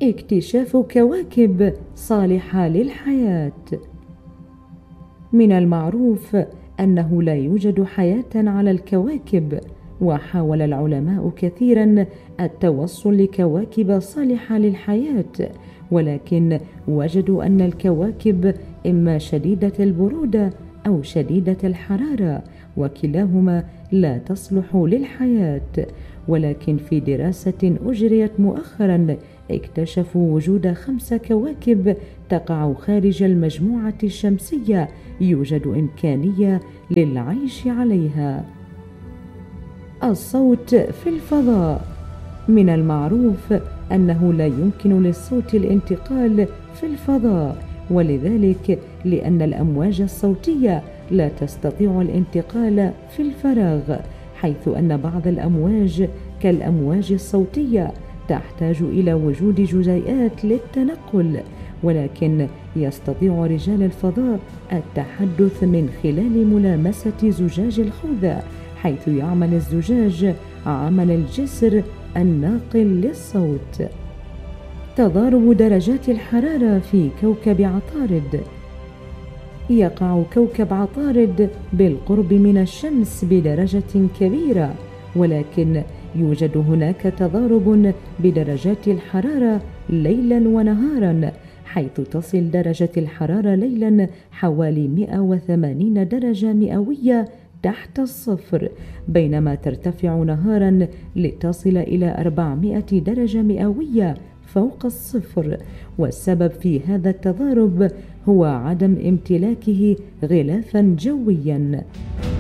اكتشاف كواكب صالحة للحياة. من المعروف أنه لا يوجد حياة على الكواكب، وحاول العلماء كثيرا التوصل لكواكب صالحة للحياة، ولكن وجدوا أن الكواكب إما شديدة البرودة أو شديدة الحرارة، وكلاهما لا تصلح للحياة. ولكن في دراسة أجريت مؤخرا اكتشفوا وجود 5 كواكب تقع خارج المجموعة الشمسية يوجد إمكانية للعيش عليها. الصوت في الفضاء. من المعروف أنه لا يمكن للصوت الانتقال في الفضاء، ولذلك لأن الأمواج الصوتية لا تستطيع الانتقال في الفراغ، حيث أن بعض الأمواج كالأمواج الصوتية تحتاج إلى وجود جزيئات للتنقل، ولكن يستطيع رجال الفضاء التحدث من خلال ملامسة زجاج الحوض، حيث يعمل الزجاج عمل الجسر الناقل للصوت. تضارب درجات الحرارة في كوكب عطارد. يقع كوكب عطارد بالقرب من الشمس بدرجة كبيرة، ولكن يوجد هناك تضارب بدرجات الحرارة ليلا ونهارا، حيث تصل درجة الحرارة ليلا حوالي 180 درجة مئوية تحت الصفر، بينما ترتفع نهارا لتصل إلى 400 درجة مئوية فوق الصفر. والسبب في هذا التضارب هو عدم امتلاكه غلافا جويا.